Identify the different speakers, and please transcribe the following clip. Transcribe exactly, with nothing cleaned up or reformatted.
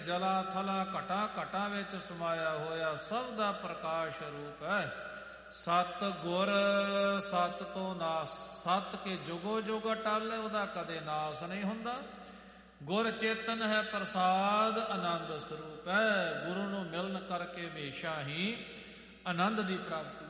Speaker 1: ਜਲਾ ਥਲਾ ਘਟਾ ਘਟਾ ਵਿੱਚ ਸਮਾਇਆ ਹੋਇਆ ਸਭ ਦਾ ਪ੍ਰਕਾਸ਼ ਰੂਪ ਹੈ। ਸਤ ਗੁਰ ਸਤ ਤੋਂ ਨਾਸ, ਸਤ ਕੇ ਜੁਗੋ ਜੁਗ ਟਾਲੇ, ਉਹਦਾ ਕਦੇ ਨਾਸ ਨਹੀਂ ਹੁੰਦਾ। ਗੁਰ ਚੇਤਨ ਹੈ ਪ੍ਰਸਾਦ ਆਨੰਦ ਸਰੂਪ ਹੈ। ਗੁਰੂ ਨੂੰ ਮਿਲਣ ਕਰਕੇ ਹਮੇਸ਼ਾ ਹੀ ਆਨੰਦ ਦੀ ਪ੍ਰਾਪਤੀ